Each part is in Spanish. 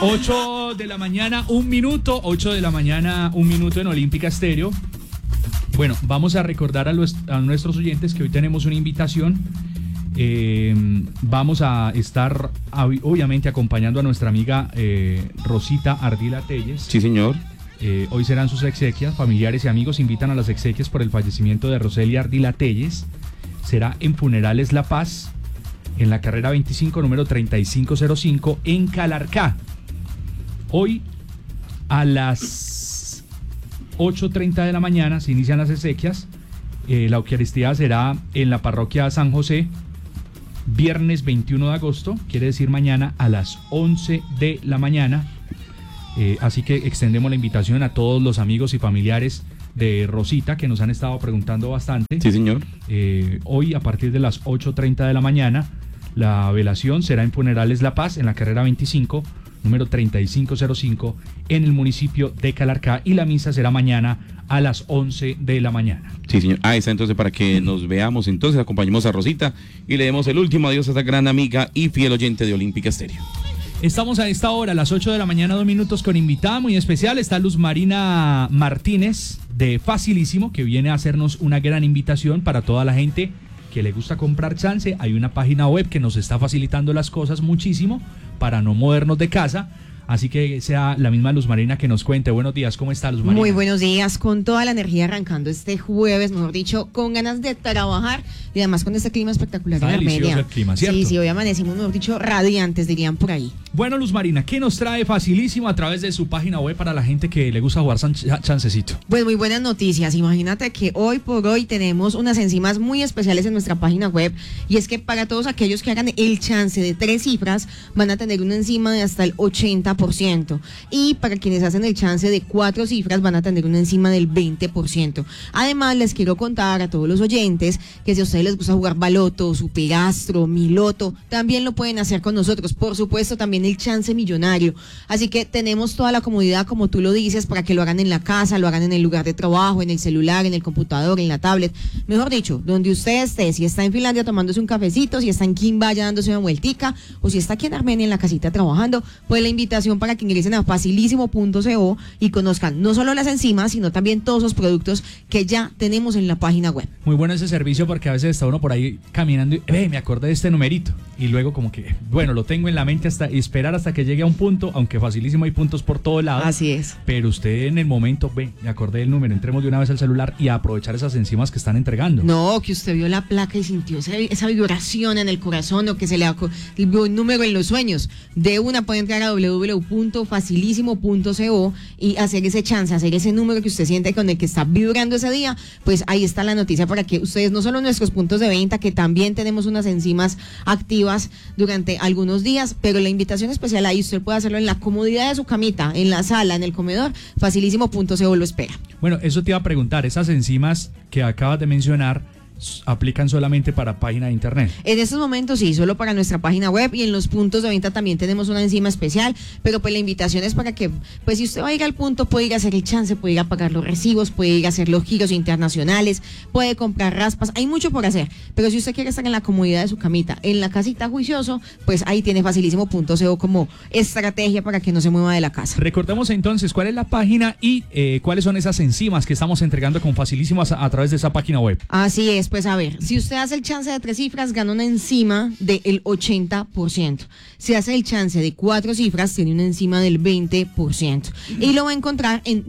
8 de la mañana, 1 minuto. 8 de la mañana, 1 minuto en Olímpica Estéreo. Bueno, vamos a recordar a nuestros oyentes que hoy tenemos una invitación. Vamos a estar obviamente acompañando a nuestra amiga Rosita Ardila Telles. Sí, señor. Hoy serán sus exequias. Familiares y amigos invitan a las exequias por el fallecimiento de Roselia Ardila Telles. Será en Funerales La Paz, en la carrera 25, número 3505, en Calarcá. Hoy a las 8:30 de la mañana se inician las exequias. La Eucaristía será en la parroquia San José, viernes 21 de agosto, quiere decir mañana a las 11 de la mañana. Así que extendemos la invitación a todos los amigos y familiares de Rosita que nos han estado preguntando bastante. Sí, señor. Hoy a partir de las 8:30 de la mañana, la velación será en Funerales La Paz, en la carrera 25, número 3505, en el municipio de Calarcá, y la misa será mañana a las 11 de la mañana. Sí, señor. Está entonces para que nos veamos, entonces acompañemos a Rosita y le demos el último adiós a esta gran amiga y fiel oyente de Olímpica Estéreo. Estamos a esta hora, a las 8 de la mañana, 2 minutos, con invitada muy especial. Está Luz Marina Martínez de Facilísimo, que viene a hacernos una gran invitación para toda la gente que le gusta comprar chance. Hay una página web que nos está facilitando las cosas muchísimo para no movernos de casa. Así que sea la misma Luz Marina que nos cuente. Buenos días, ¿cómo está, Luz Marina? Muy buenos días, con toda la energía arrancando este jueves, mejor dicho, con ganas de trabajar y además con este clima espectacular está en Armenia. Delicioso el clima, ¿cierto? Sí, hoy amanecimos, mejor dicho, radiantes, dirían por ahí. Bueno, Luz Marina, ¿qué nos trae Facilísimo a través de su página web para la gente que le gusta jugar chancecito? Pues muy buenas noticias. Imagínate que hoy por hoy tenemos unas enzimas muy especiales en nuestra página web, y es que para todos aquellos que hagan el chance de 3 cifras van a tener una enzima de hasta el 80%, y para quienes hacen el chance de 4 cifras van a tener una enzima del 20%. Además, les quiero contar a todos los oyentes que si a ustedes les gusta jugar baloto, superastro, miloto, también lo pueden hacer con nosotros. Por supuesto, también el chance millonario. Así que tenemos toda la comodidad, como tú lo dices, para que lo hagan en la casa, lo hagan en el lugar de trabajo, en el celular, en el computador, en la tablet. Mejor dicho, donde usted esté, si está en Finlandia tomándose un cafecito, si está en Quimbaya dándose una vueltica, o si está aquí en Armenia en la casita trabajando, pues la invitación para que ingresen a facilísimo.co y conozcan no solo las enzimas, sino también todos los productos que ya tenemos en la página web. Muy bueno ese servicio, porque a veces está uno por ahí caminando y me acordé de este numerito, y luego como que, bueno, lo tengo en la mente hasta esperar hasta que llegue a un punto, aunque Facilísimo hay puntos por todo lado. Así es. Pero usted en el momento, me acordé del número, entremos de una vez al celular y a aprovechar esas enzimas que están entregando. No, que usted vio la placa y sintió esa vibración en el corazón, o que se le vio un número en los sueños. De una puede entrar a www.facilísimo.co y hacer ese chance, hacer ese número que usted siente con el que está vibrando ese día. Pues ahí está la noticia para que ustedes, no solo nuestros puntos de venta, que también tenemos unas enzimas activas durante algunos días, pero la invitación especial ahí usted puede hacerlo en la comodidad de su camita, en la sala, en el comedor. Facilísimo.co lo espera. Bueno, eso te iba a preguntar, esas enzimas que acabas de mencionar, ¿aplican solamente para página de internet? En estos momentos sí, solo para nuestra página web, y en los puntos de venta también tenemos una enzima especial, pero pues la invitación es para que, pues si usted va a ir al punto, puede ir a hacer el chance, puede ir a pagar los recibos, puede ir a hacer los giros internacionales, puede comprar raspas, hay mucho por hacer, pero si usted quiere estar en la comodidad de su camita, en la casita juicioso, pues ahí tiene facilísimo.co como estrategia para que no se mueva de la casa. Recordemos entonces cuál es la página y cuáles son esas enzimas que estamos entregando con Facilísimo a través de esa página web. Así es. Pues a ver, si usted hace el chance de 3 cifras, gana una enzima del 80%. Si hace el chance de 4 cifras, tiene una enzima del 20%. Y lo va a encontrar en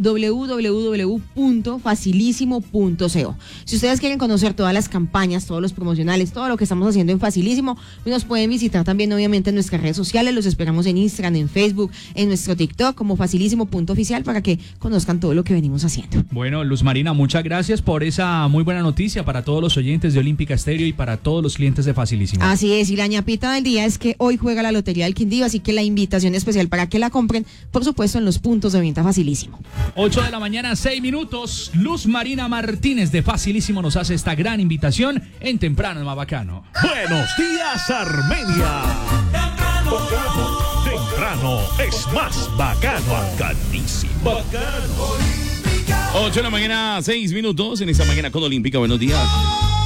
www.facilísimo.co. Si ustedes quieren conocer todas las campañas, todos los promocionales, todo lo que estamos haciendo en Facilísimo, nos pueden visitar también obviamente en nuestras redes sociales. Los esperamos en Instagram, en Facebook, en nuestro TikTok como facilísimo.oficial, para que conozcan todo lo que venimos haciendo. Bueno, Luz Marina, muchas gracias por esa muy buena noticia para todos los oyentes de Olímpica Estéreo y para todos los clientes de Facilísimo. Así es, y la ñapita del día es que hoy juega la Lotería del Quindío, así que la invitación especial para que la compren, por supuesto, en los puntos de venta Facilísimo. 8 de la mañana, 6 minutos. Luz Marina Martínez de Facilísimo nos hace esta gran invitación en Temprano es más bacano. Buenos días, Armenia. Temprano es más bacano, bacanísimo. Bacano. 8 de la mañana, 6 minutos en esta mañana con Olímpica. Buenos días.